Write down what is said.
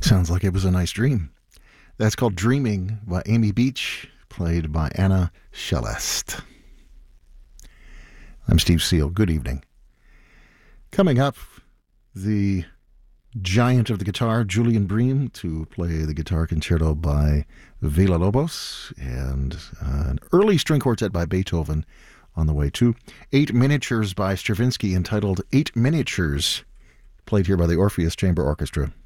Sounds like it was a nice dream. That's called Dreaming by Amy Beach, played by Anna Celeste. I'm Steve Seal. Good evening. Coming up, the giant of the guitar, Julian Bream, to play the guitar concerto by Villa-Lobos, and an early string quartet by Beethoven on the way too. 8 miniatures by Stravinsky entitled 8 Miniatures, played here by the Orpheus Chamber Orchestra.